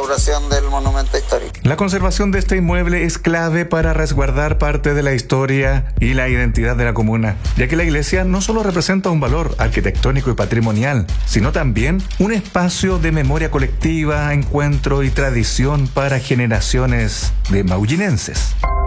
restauración del monumento histórico. La conservación de este inmueble es clave para resguardar parte de la historia y la identidad de la comuna, ya que la iglesia no solo representa un valor arquitectónico y patrimonial, sino también un espacio de memoria colectiva, encuentro y tradición para generaciones de maullinenses.